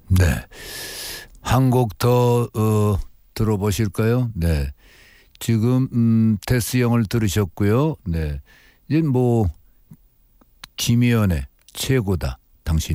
네. 한 곡 더 들어보실까요? 네. 지금 테스형을 들으셨고요. 네. 이제 뭐 김희연의 최고다.